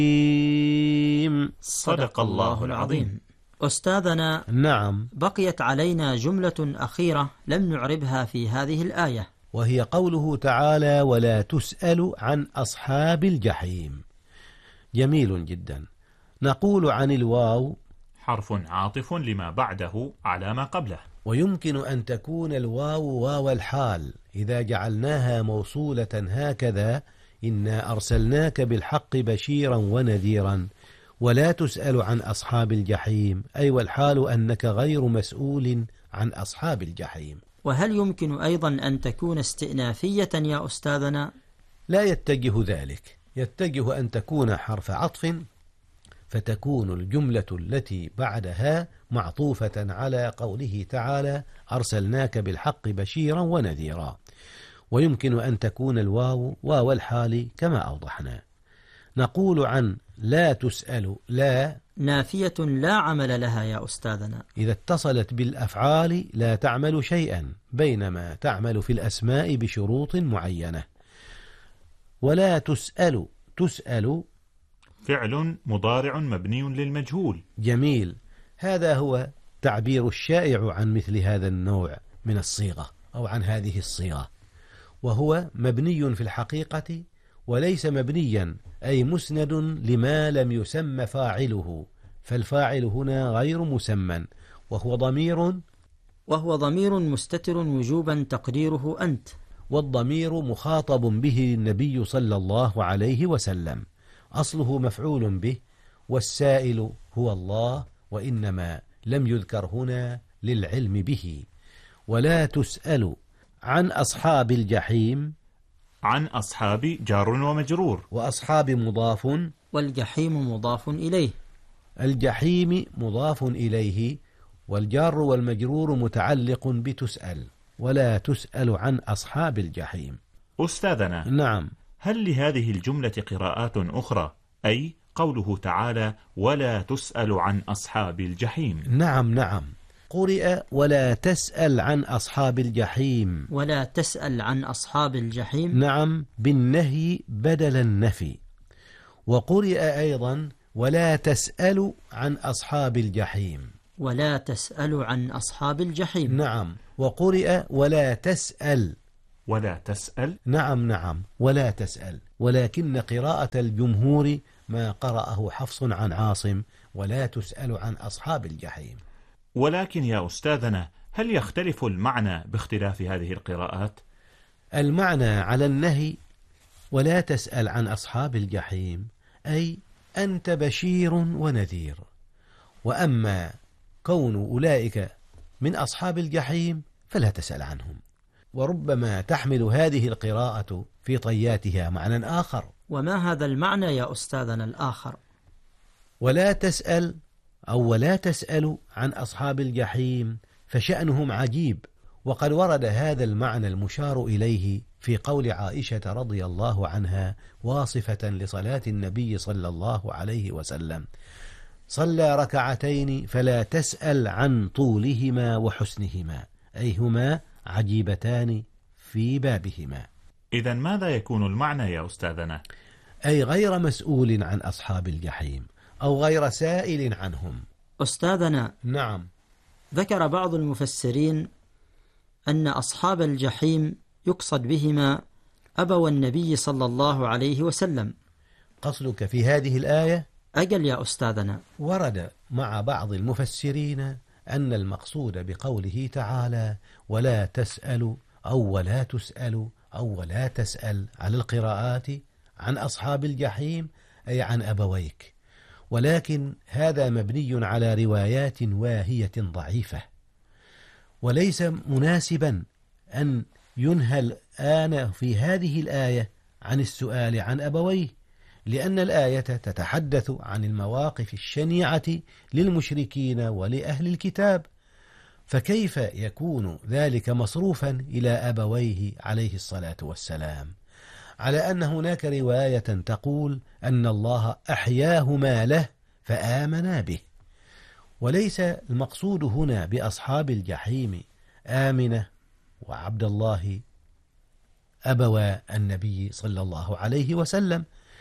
صدق الله العظيم. أستاذنا، نعم، بقيت علينا جملة أخيرة لم نعربها في هذه الآية، وهي قوله تعالى: ولا تسأل عن أصحاب الجحيم. جميل جدا. نقول عن الواو حرف عاطف لما بعده على ما قبله، ويمكن أن تكون الواو واو الحال إذا جعلناها موصولة هكذا: إنا أرسلناك بالحق بشيرا ونذيرا ولا تسأل عن أصحاب الجحيم، أي والحال أنك غير مسؤول عن أصحاب الجحيم. وهل يمكن أيضا أن تكون استئنافية يا أستاذنا؟ لا يتجه ذلك، يتجه أن تكون حرف عطف، فتكون الجملة التي بعدها معطوفة على قوله تعالى: أرسلناك بالحق بشيرا ونذيرا. ويمكن أن تكون الواو واو الحال كما أوضحنا. نقول عن لا تسأل لا نافية لا عمل لها يا أستاذنا، إذا اتصلت بالأفعال لا تعمل شيئا، بينما تعمل في الأسماء بشروط معينة. ولا تسأل، تسأل فعل مضارع مبني للمجهول. جميل. هذا هو تعبير الشائع عن مثل هذا النوع من الصيغة أو عن هذه الصيغة، وهو مبني في الحقيقة وليس مبنيا أي مسند لما لم يسمى فاعله، فالفاعل هنا غير مسمى وهو ضمير مستتر وجوبا تقديره أنت، والضمير مخاطب به النبي صلى الله عليه وسلم، أصله مفعول به، والسائل هو الله، وإنما لم يذكر هنا للعلم به. ولا تسأل عن أصحاب الجحيم، عن أصحاب جار ومجرور، وأصحاب مضاف، والجحيم مضاف إليه. الجحيم مضاف إليه، والجار والمجرور متعلق بتسأل. ولا تسأل عن أصحاب الجحيم. أستاذنا، نعم، هل لهذه الجملة قراءات أخرى، أي قوله تعالى: ولا تسأل عن أصحاب الجحيم؟ نعم، قرئ ولا تسأل عن أصحاب الجحيم، ولا تسأل عن أصحاب الجحيم، نعم، بالنهي بدل النفي. وقرئ أيضا ولا تسأل عن أصحاب الجحيم، ولا تسأل عن أصحاب الجحيم، نعم. وقرئ ولا تسأل، ولا تسأل، نعم، ولا تسأل، ولكن قراءة الجمهور ما قرأه حفص عن عاصم: ولا تسأل عن أصحاب الجحيم. ولكن يا أستاذنا، هل يختلف المعنى باختلاف هذه القراءات؟ المعنى على النهي ولا تسأل عن أصحاب الجحيم أي أنت بشير ونذير، وأما كون أولئك من أصحاب الجحيم فلا تسأل عنهم. وربما تحمل هذه القراءة في طياتها معنى آخر. وما هذا المعنى يا أستاذنا الآخر؟ ولا تسأل أو ولا تسأل عن أصحاب الجحيم فشأنهم عجيب، وقد ورد هذا المعنى المشار إليه في قول عائشة رضي الله عنها واصفة لصلاة النبي صلى الله عليه وسلم: صلى ركعتين فلا تسأل عن طولهما وحسنهما، أي هما عجيبتان في بابهما. إذن ماذا يكون المعنى يا أستاذنا؟ أي غير مسؤول عن أصحاب الجحيم أو غير سائل عنهم. أستاذنا، نعم، ذكر بعض المفسرين أن أصحاب الجحيم يقصد بهما أبو النبي صلى الله عليه وسلم. قصدك في هذه الآية؟ أجل يا أستاذنا. ورد مع بعض المفسرين أن المقصود بقوله تعالى ولا تسأل أو ولا تسأل أو ولا تسأل على القراءات عن أصحاب الجحيم أي عن أبويك، ولكن هذا مبني على روايات واهية ضعيفة، وليس مناسبا أن ينهى الآن في هذه الآية عن السؤال عن أبويه، لأن الآية تتحدث عن المواقف الشنيعة للمشركين ولأهل الكتاب، فكيف يكون ذلك مصروفا إلى أبويه عليه الصلاة والسلام، على أن هناك رواية تقول أن الله أحياهما له فآمنا به. وليس المقصود هنا بأصحاب الجحيم آمنة وعبد الله أبوا النبي صلى الله عليه وسلم،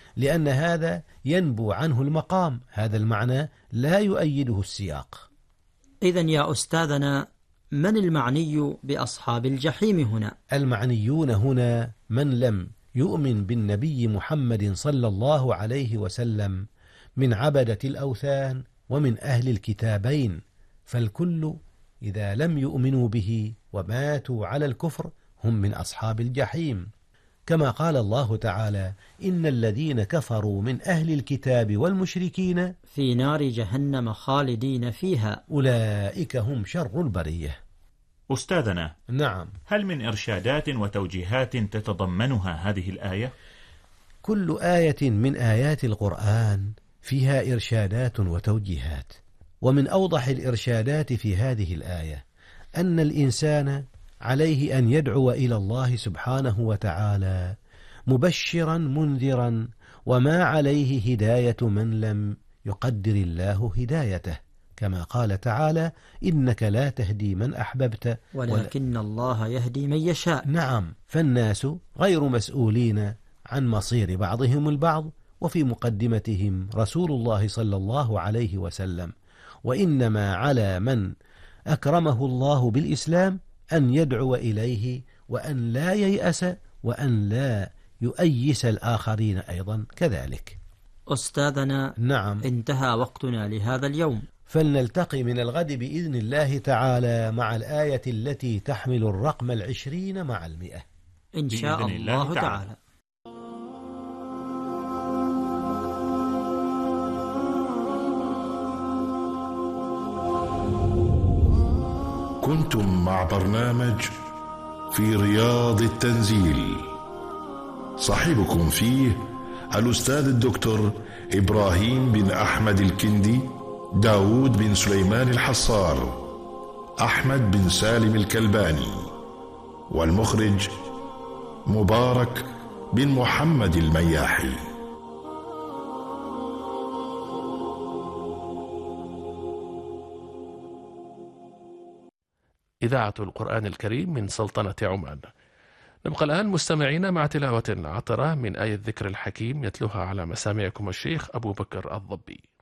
لأن هذا ينبو عنه المقام، هذا المعنى لا يؤيده السياق. إذن يا أستاذنا، من المعني بأصحاب الجحيم هنا؟ المعنيون هنا من لم يؤمن بالنبي محمد صلى الله عليه وسلم من عبدة الأوثان ومن أهل الكتابين، فالكل إذا لم يؤمنوا به وماتوا على الكفر هم من أصحاب الجحيم، كما قال الله تعالى: إن الذين كفروا من أهل الكتاب والمشركين في نار جهنم خالدين فيها أولئك هم شر البرية. أستاذنا، نعم. هل من إرشادات وتوجيهات تتضمنها هذه الآية؟ كل آية من آيات القرآن فيها إرشادات وتوجيهات، ومن أوضح الإرشادات في هذه الآية أن الإنسان عليه أن يدعو إلى الله سبحانه وتعالى مبشرا منذرا، وما عليه هداية من لم يقدر الله هدايته، كما قال تعالى: إنك لا تهدي من أحببت ولكن الله يهدي من يشاء. نعم، فالناس غير مسؤولين عن مصير بعضهم البعض، وفي مقدمتهم رسول الله صلى الله عليه وسلم، وإنما على من أكرمه الله بالإسلام أن يدعو إليه، وأن لا ييأس، وأن لا يؤيس الآخرين أيضا كذلك. أستاذنا، نعم، انتهى وقتنا لهذا اليوم، فلنلتقي من الغد بإذن الله تعالى مع الآية التي تحمل الرقم 20 مع 100 إن شاء الله تعالى. كنتم مع برنامج في رياض التنزيل، صاحبكم فيه الأستاذ الدكتور إبراهيم بن أحمد الكندي، داود بن سليمان الحصار، أحمد بن سالم الكلباني، والمخرج مبارك بن محمد المياحي. إذاعة القرآن الكريم من سلطنة عمان. نبقى الآن مستمعين مع تلاوة عطرة من آية الذكر الحكيم يتلوها على مسامعكم الشيخ أبو بكر الضبي.